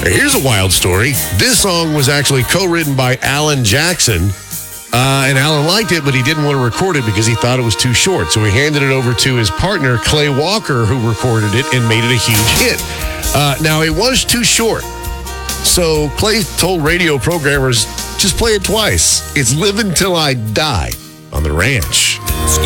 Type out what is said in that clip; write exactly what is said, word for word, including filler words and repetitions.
Here's a wild story. This song was actually co-written by Alan Jackson. Uh, and Alan liked it, but he didn't want to record it because he thought it was too short. So he handed it over to his partner, Clay Walker, who recorded it and made it a huge hit. Uh, now, it was too short. So Clay told radio programmers, just play it twice. It's Live Until I Die on The Ranch.